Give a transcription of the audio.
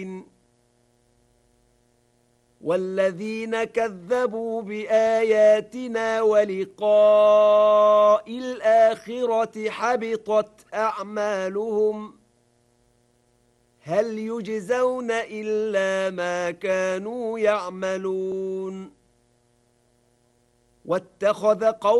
والذين كذبوا بآياتنا ولقاء الآخرة حبطت أعمالهم هل يجزون إلا ما كانوا يعملون واتخذ قوم